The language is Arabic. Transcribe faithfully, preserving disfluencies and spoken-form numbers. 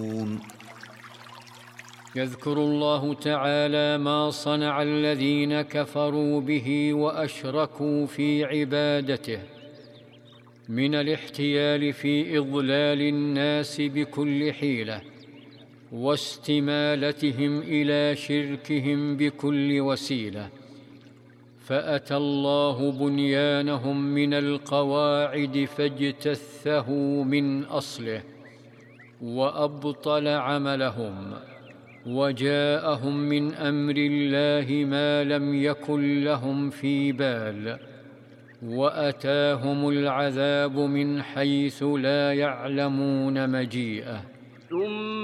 يذكر الله تعالى ما صنع الذين كفروا به وأشركوا في عبادته من الاحتيال في إضلال الناس بكل حيلة واستمالتهم إلى شركهم بكل وسيلة، فأتى الله بنيانهم من القواعد فاجتثه من أصله وأبطل عملهم، وجاءهم من أمر الله ما لم يكن لهم في بال، وأتاهم العذاب من حيث لا يعلمون مجيئه.